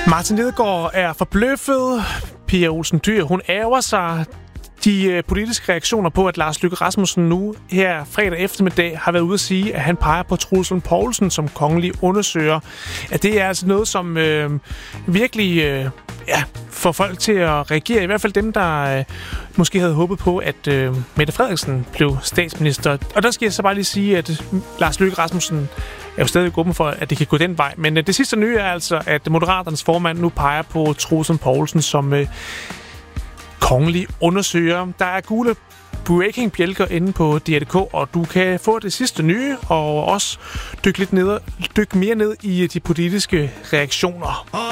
Martin Lidegaard er forbløffet. Pia Olsen Dyhr, hun ærger sig. De politiske reaktioner på, at Lars Løkke Rasmussen nu her fredag eftermiddag har været ude at sige, at han peger på Troels Lund Poulsen som kongelig undersøger. At det er altså noget, som virkelig får folk til at reagere. I hvert fald dem, der måske havde håbet på, at Mette Frederiksen blev statsminister. Og der skal jeg så bare lige sige, at Lars Løkke Rasmussen er jo stadig åben for, at det kan gå den vej. Men det sidste nye er altså, at Moderaternes formand nu peger på Troels Lund Poulsen som kongelig undersøger. Der er gule breaking-bjælker inde på DR.dk, og du kan få det sidste nye, og også dykke mere ned i de politiske reaktioner.